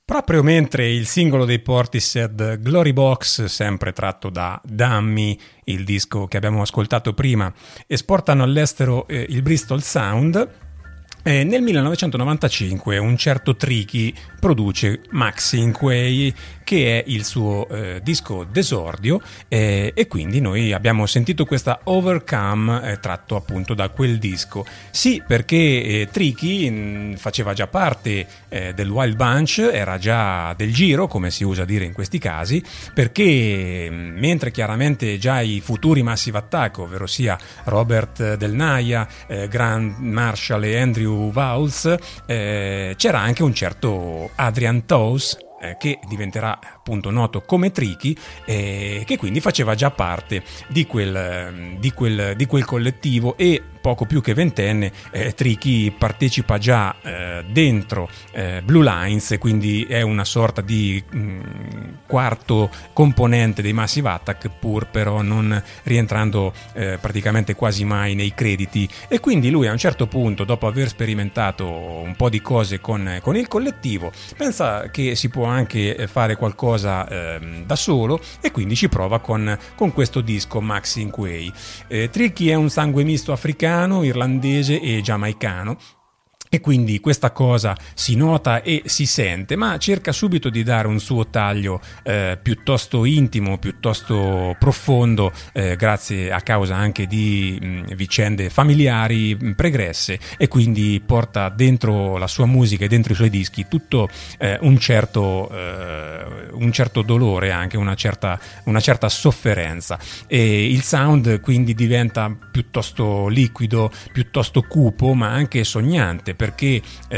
Proprio mentre il singolo dei Portishead, Glory Box, sempre tratto da Dummy, il disco che abbiamo ascoltato prima, esportano all'estero il Bristol Sound, nel 1995 un certo Tricky produce Maxi Inquay, che è il suo disco d'esordio, e quindi noi abbiamo sentito questa Overcome tratto appunto da quel disco. Sì, perché Tricky faceva già parte del Wild Bunch, era già del giro, come si usa dire in questi casi, perché mentre chiaramente già i futuri Massive Attack, ovvero sia Robert Del Naja, Grant Marshall e Andrew Vowles, c'era anche un certo Adrian Toews, che diventerà appunto noto come Tricky, che quindi faceva già parte di quel collettivo, e poco più che ventenne Tricky partecipa già dentro Blue Lines, e quindi è una sorta di quarto componente dei Massive Attack, pur però non rientrando praticamente quasi mai nei crediti. E quindi lui a un certo punto, dopo aver sperimentato un po' di cose con il collettivo, pensa che si può anche fare qualcosa da solo, e quindi ci prova con questo disco Maxi Inquay. Tricky è un sangue misto africano, irlandese e giamaicano, e quindi questa cosa si nota e si sente, ma cerca subito di dare un suo taglio piuttosto intimo, piuttosto profondo, grazie a causa anche di vicende familiari pregresse, e quindi porta dentro la sua musica e dentro i suoi dischi tutto un certo dolore, anche una certa sofferenza, e il sound quindi diventa piuttosto liquido, piuttosto cupo, ma anche sognante, perché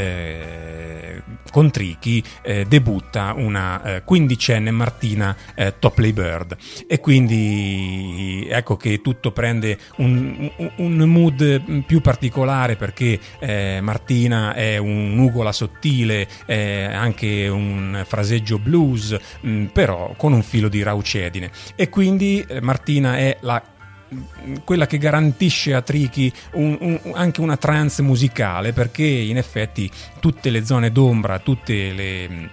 con Tricky debutta una quindicenne Martina Topley Bird, e quindi ecco che tutto prende un mood più particolare, perché Martina è un'ugola sottile, anche un fraseggio blues, però con un filo di raucedine, e quindi Martina è quella che garantisce a Tricky anche una trance musicale, perché in effetti tutte le zone d'ombra, tutte le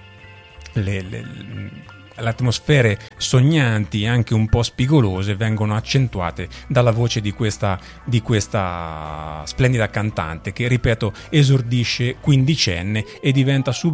atmosfere sognanti, anche un po' spigolose, vengono accentuate dalla voce di questa splendida cantante, che, ripeto, esordisce quindicenne e diventa subito